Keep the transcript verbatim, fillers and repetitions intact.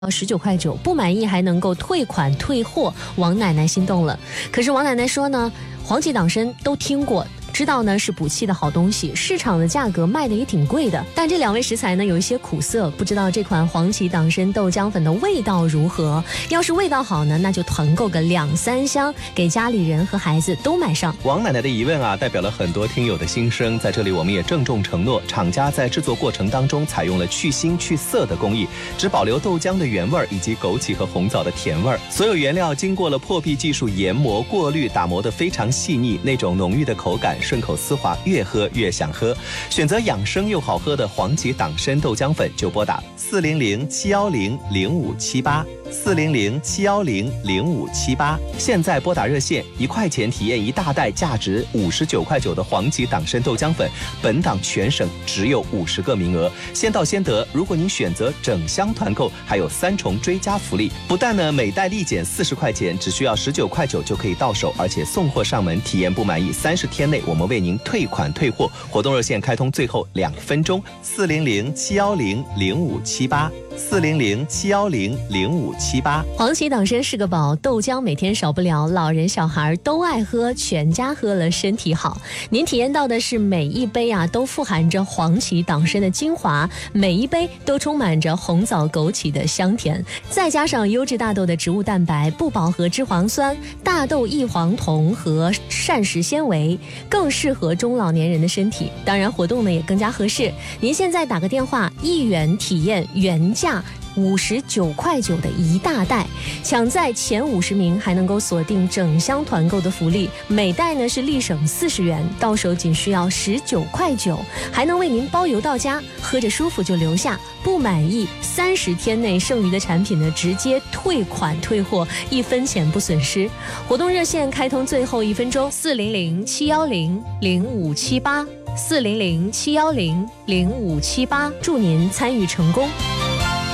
十九块九，不满意还能够退款退货，王奶奶心动了。可是王奶奶说呢，黄芪党参都听过，知道呢是补气的好东西，市场的价格卖的也挺贵的，但这两味食材呢有一些苦涩，不知道这款黄芪党参豆浆粉的味道如何。要是味道好呢，那就团购个两三箱，给家里人和孩子都买上。 王奶奶的疑问啊，代表了很多听友的心声，在这里我们也郑重承诺，厂家在制作过程当中采用了去腥去涩的工艺，只保留豆浆的原味以及枸杞和红枣的甜味，所有原料经过了破壁技术研磨过滤，打磨得非常细腻，那种浓郁的口感顺口丝滑，越喝越想喝。选择养生又好喝的黄芪党参豆浆粉，就拨打四零零七幺零零五七八四零零七幺零零五七八。现在拨打热线，一块钱体验一大袋价值五十九块九的黄芪党参豆浆粉，本档全省只有五十个名额，先到先得。如果您选择整箱团购，还有三重追加福利，不但呢每袋立减四十块钱，只需要十九块九就可以到手，而且送货上门，体验不满意三十天内我们为您退款退货。活动热线开通最后两分钟，四零零七幺零零五七八四零零七幺零零五七八。 黄芪党参是个宝，豆浆每天少不了，老人小孩都爱喝，全家喝了身体好。您体验到的是每一杯啊都富含着黄芪党参的精华，每一杯都充满着红枣枸杞的香甜，再加上优质大豆的植物蛋白、不饱和脂肪酸、大豆异黄酮和膳食纤维，更适合中老年人的身体。当然活动呢也更加合适，您现在打个电话，一元体验原价五十九块九的一大袋，抢在前五十名还能够锁定整箱团购的福利，每袋呢是立省四十元，到手仅需要十九块九，还能为您包邮到家，喝着舒服就留下，不满意三十天内剩余的产品呢直接退款退货，一分钱不损失。活动热线开通最后一分钟，四零零七幺零零五七八四零零七幺零零五七八，祝您参与成功。